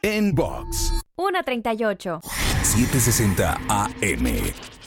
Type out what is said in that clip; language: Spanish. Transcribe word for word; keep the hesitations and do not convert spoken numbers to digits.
en Box. uno treinta y ocho. setecientos sesenta A M.